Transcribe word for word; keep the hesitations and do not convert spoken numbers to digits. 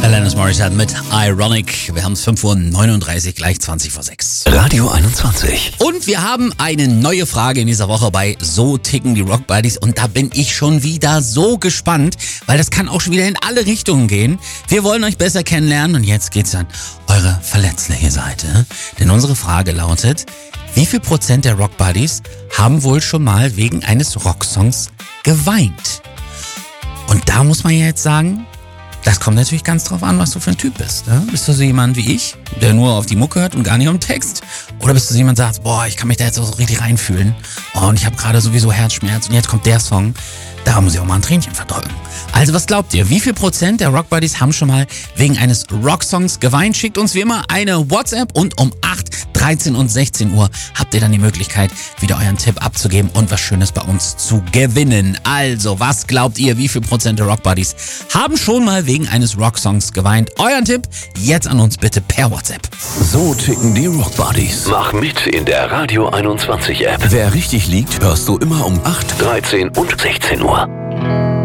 Alanis Morissette mit Ironic. Wir haben es fünf Uhr neununddreißig, gleich zwanzig vor sechs. Radio einundzwanzig. Und wir haben eine neue Frage in dieser Woche bei So ticken die Rock Buddies. Und da bin ich schon wieder so gespannt, weil das kann auch schon wieder in alle Richtungen gehen. Wir wollen euch besser kennenlernen und jetzt geht's an eure verletzliche Seite. Denn unsere Frage lautet: Wie viel Prozent der Rock Buddies haben wohl schon mal wegen eines Rocksongs geweint? Und da muss man ja jetzt sagen, das kommt natürlich ganz drauf an, was du für ein Typ bist. Ne? Bist du so jemand wie ich, der nur auf die Mucke hört und gar nicht auf den Text? Oder bist du so jemand, der sagt, boah, ich kann mich da jetzt auch so richtig reinfühlen. Oh, und ich habe gerade sowieso Herzschmerz und jetzt kommt der Song. Da muss ich auch mal ein Tränchen verdrücken. Also was glaubt ihr, wie viel Prozent der Rock Buddies haben schon mal wegen eines Rocksongs geweint? Schickt uns wie immer eine WhatsApp und um acht, dreizehn und sechzehn Uhr habt ihr dann die Möglichkeit, wieder euren Tipp abzugeben und was Schönes bei uns zu gewinnen. Also, was glaubt ihr, wie viel Prozent der Rock Buddies haben schon mal wegen eines Rocksongs geweint? Euren Tipp jetzt an uns bitte per WhatsApp. So ticken die Rock Buddies. Mach mit in der Radio einundzwanzig App. Wer richtig liegt, hörst du immer um acht, dreizehn und sechzehn Uhr.